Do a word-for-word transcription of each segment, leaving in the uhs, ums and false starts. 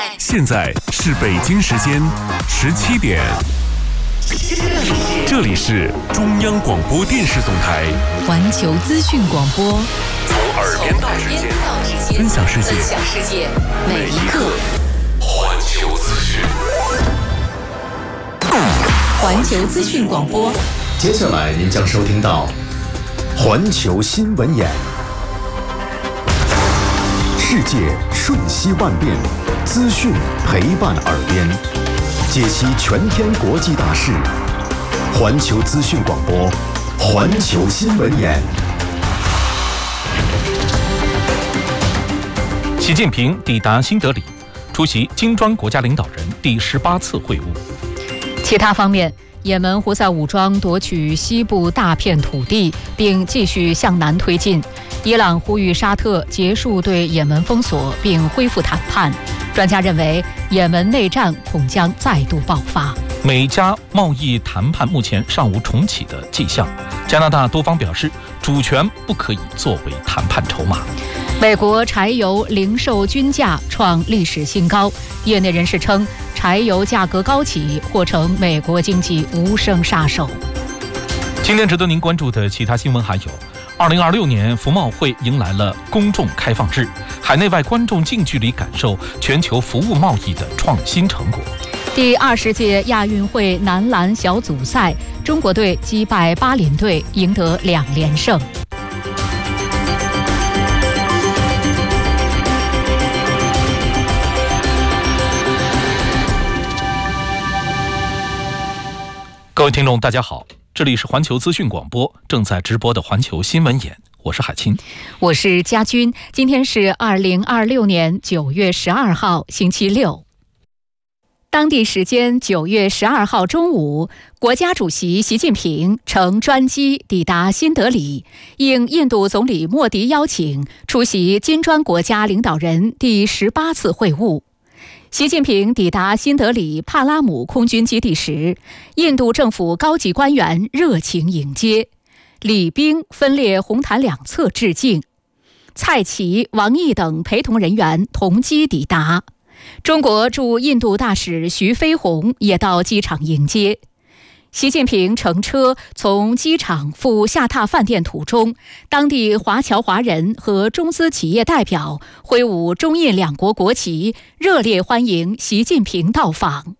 现在是北京时间十七点，这里是中央广播电视总台环球资讯广播， 从耳边到指尖，分享世界，每一刻环球资讯。 环球资讯广播， 接下来您将收听到环球新闻眼。世界瞬息万变，资讯陪伴耳边，解析全天国际大事。环球资讯广播，环球新闻眼。 习近平抵达新德里，出席金砖国家领导人第十八次会晤。 其他方面，也门胡塞武装夺取西部大片土地，并继续向南推进。伊朗呼吁沙特结束对也门封锁，并恢复谈判。专家认为，也门内战恐将再度爆发。 美加贸易谈判目前尚无重启的迹象。加拿大多方表示，主权不可以作为谈判筹码。 美国柴油零售均价创历史新高，业内人士称，柴油价格高企或成美国经济无声杀手。 今天值得您关注的其他新闻还有：二零二六年服贸会迎来了公众开放日，海内外观众近距离感受全球服务贸易的创新成果。 第二十届亚运会男篮小组赛，中国队击败巴林队，赢得两连胜。 各位听众大家好，这里是环球资讯广播正在直播的环球新闻眼，我是海清， 我是佳君。今天是二零二六年九月十二号星期六。当地时间九月十二号中午，国家主席习近平乘专机抵达新德里，应印度总理莫迪邀请，出席金砖国家领导人第十八次会晤。习近平抵达新德里帕拉姆空军基地时，印度政府高级官员热情迎接，礼兵分列红毯两侧致敬，蔡奇、王毅等陪同人员同机抵达。中国驻印度大使徐飞鸿也到机场迎接。习近平乘车从机场赴下榻饭店途中，当地华侨华人和中资企业代表挥舞中印两国国旗，热烈欢迎习近平到访。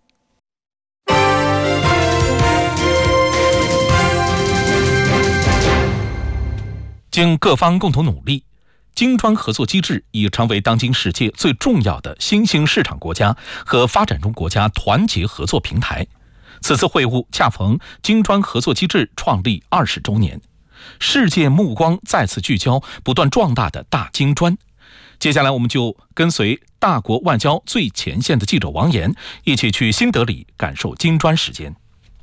经各方共同努力，金砖合作机制已成为当今世界最重要的新兴市场国家和发展中国家团结合作平台。此次会晤恰逢金砖合作机制创立二十周年，世界目光再次聚焦不断壮大的大金砖。接下来，我们就跟随大国外交最前线的记者王岩，一起去新德里感受金砖时间。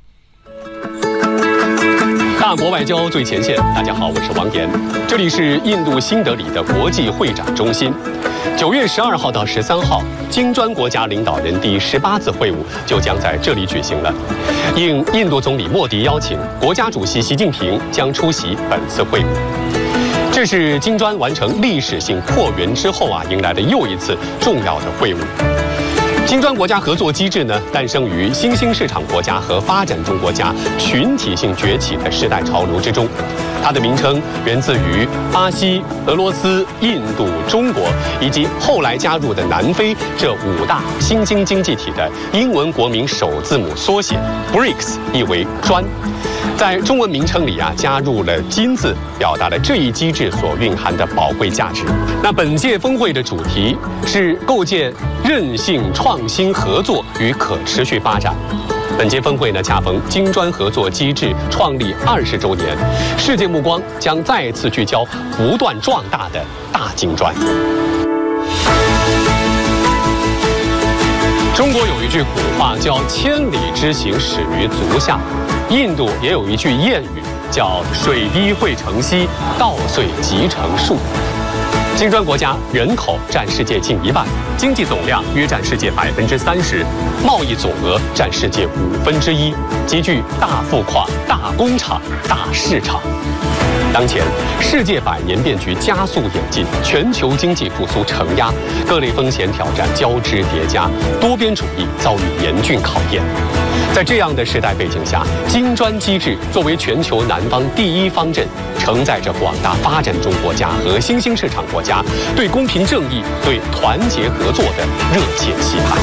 大国外交最前线，大家好，我是王岩，这里是印度新德里的国际会展中心。九月十二号到十三号，金砖国家领导人第十八次会晤就将在这里举行了。应印度总理莫迪邀请，国家主席习近平将出席本次会晤。这是金砖完成历史性扩员之后啊，迎来的又一次重要的会晤。金砖国家合作机制呢，诞生于新兴市场国家和发展中国家群体性崛起的时代潮流之中。它的名称源自于巴西、俄罗斯、印度、中国以及后来加入的南非这五大新兴经济体的英文国名首字母缩写 B R I C S， 意为砖。在中文名称里啊，加入了金字，表达了这一机制所蕴含的宝贵价值。那本届峰会的主题是构建韧性、创新、合作与可持续发展。本届峰会呢，恰逢金砖合作机制创立二十周年，世界目光将再次聚焦不断壮大的大金砖。中国有一句古话叫“千里之行，始于足下”，印度也有一句谚语叫“水滴汇成溪，稻穗集成树”。金砖国家人口占世界近一半，经济总量约占世界百分之三十，贸易总额占世界五分之一，集聚大富矿、大工厂、大市场。 当前，世界百年变局加速演进，全球经济复苏承压，各类风险挑战交织叠加，多边主义遭遇严峻考验。在这样的时代背景下，金砖机制作为全球南方第一方阵，承载着广大发展中国家和新兴市场国家对公平正义、对团结合作的热切期盼。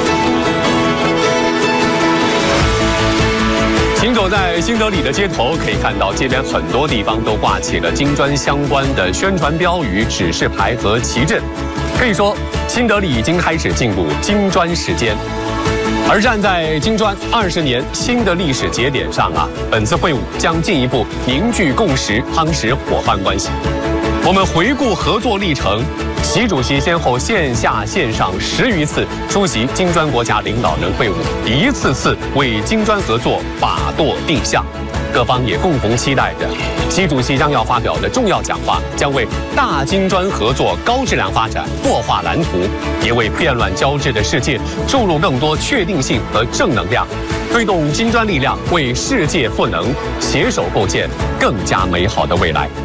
行走在新德里的街头，可以看到街边很多地方都挂起了金砖相关的宣传标语、指示牌和旗阵。可以说，新德里已经开始进入金砖时间。而站在金砖二十年新的历史节点上啊，本次会晤将进一步凝聚共识，夯实伙伴关系。我们回顾合作历程，习主席先后线下线上十余次出席金砖国家领导人会晤，一次次为金砖合作把舵定向。各方也共同期待着习主席将要发表的重要讲话，将为大金砖合作高质量发展擘画蓝图，也为变乱交织的世界注入更多确定性和正能量，推动金砖力量为世界赋能，携手构建更加美好的未来。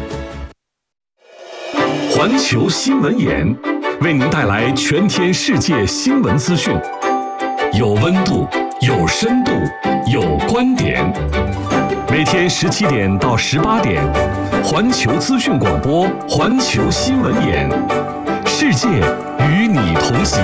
环球新闻眼为您带来全天世界新闻资讯，有温度，有深度，有观点。每天十七点到十八点，环球资讯广播，环球新闻眼，世界与你同行。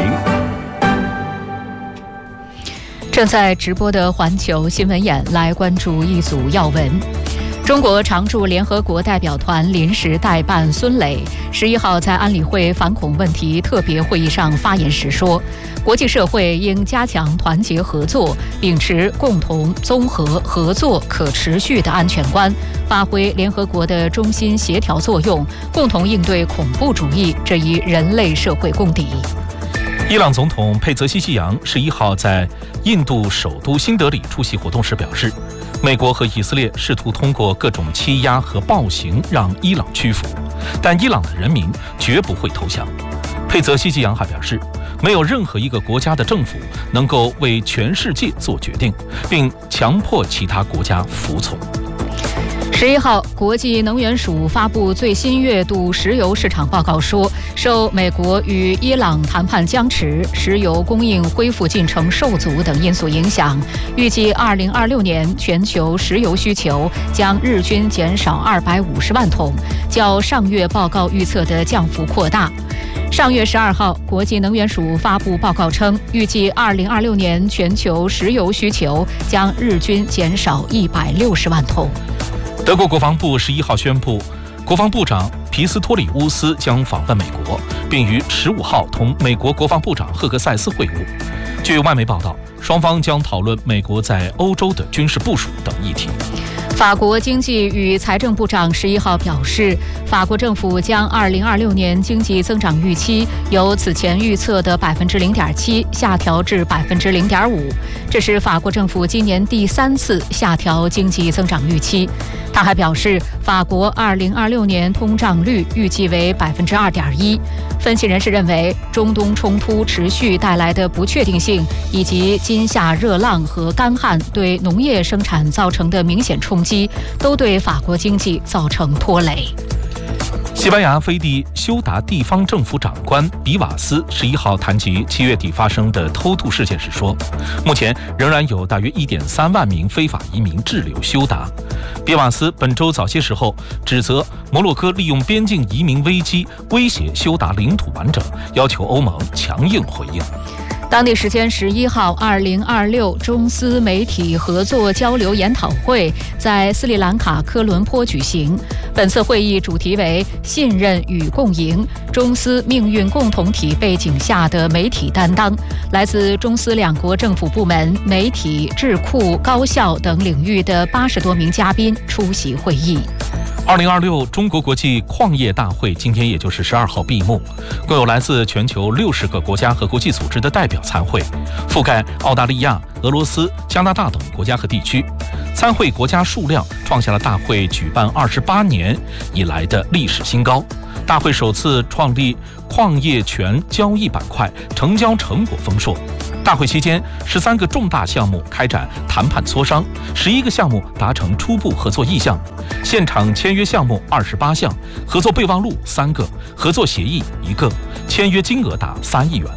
正在直播的环球新闻眼，来关注一组要闻。中国常驻联合国代表团临时代办孙磊十一号在安理会反恐问题特别会议上发言时说，国际社会应加强团结合作，秉持共同、综合、合作、可持续的安全观，发挥联合国的中心协调作用，共同应对恐怖主义这一人类社会公敌。 伊朗总统佩泽西季扬十一号在印度首都新德里出席活动时表示，美国和以色列试图通过各种欺压和暴行让伊朗屈服，但伊朗的人民绝不会投降。佩泽西季扬还表示，没有任何一个国家的政府能够为全世界做决定，并强迫其他国家服从。 十一号，国际能源署发布最新月度石油市场报告说，受美国与伊朗谈判僵持、石油供应恢复进程受阻等因素影响，预计二零二六年全球石油需求将日均减少二百五十万桶，较上月报告预测的降幅扩大。上月十二号，国际能源署发布报告称，预计二零二六年全球石油需求将日均减少一百六十万桶。 德国国防部十一号宣布，国防部长皮斯托里乌斯将访问美国，并于十五号同美国国防部长赫格塞斯会晤。据外媒报道，双方将讨论美国在欧洲的军事部署等议题。 法国经济与财政部长十一号表示，法国政府将二零二六年经济增长预期由此前预测的百分之零点七下调至百分之零点五，这是法国政府今年第三次下调经济增长预期。他还表示，法国二零二六年通胀率预计为百分之二点一。分析人士认为，中东冲突持续带来的不确定性，以及今夏热浪和干旱对农业生产造成的明显冲击，都对法国经济造成拖累。 西班牙飞地休达地方政府长官比瓦斯十一号谈及七月底发生的偷渡事件时说，目前仍然有大约一点三万名非法移民滞留休达。比瓦斯本周早些时候指责摩洛哥利用边境移民危机威胁休达领土完整，要求欧盟强硬回应。 当地时间十一号，二零二六中斯媒体合作交流研讨会在斯里兰卡科伦坡举行。本次会议主题为“信任与共赢：中斯命运共同体背景下的媒体担当”。来自中斯两国政府部门、媒体、智库、高校等领域的八十多名嘉宾出席会议。 二零二六中国国际矿业大会今天也就是十二号闭幕，共有来自全球六十个国家和国际组织的代表参会，覆盖澳大利亚、俄罗斯、加拿大等国家和地区。参会国家数量创下了大会举办二十八年以来的历史新高， 大会首次创立矿业权交易板块，成交成果丰硕。大会期间，十三个重大项目开展谈判磋商，十一个项目达成初步合作意向，现场签约项目二十八项，合作备忘录三个，合作协议一个，签约金额达三亿元。